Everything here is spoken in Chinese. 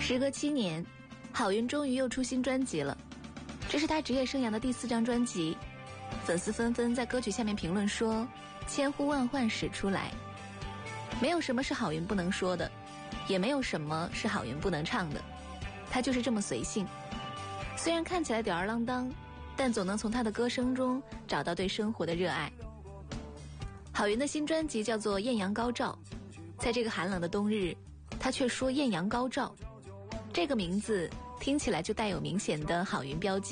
时隔7年，郝云终于又出新专辑了，这是他职业生涯的第4张专辑。粉丝纷纷在歌曲下面评论说，千呼万唤始出来。没有什么是郝云不能说的，也没有什么是郝云不能唱的，他就是这么随性。虽然看起来吊儿郎当，但总能从他的歌声中找到对生活的热爱。郝云的新专辑叫做《艳阳高照》，在这个寒冷的冬日，他却说艳阳高照，这个名字听起来就带有明显的郝云标记。